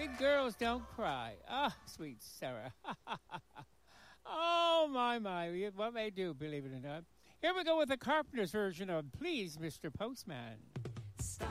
Big girls don't cry. Ah, sweet Sarah. Oh, my. What they do, believe it or not. Here we go with the Carpenter's version of Please, Mr. Postman.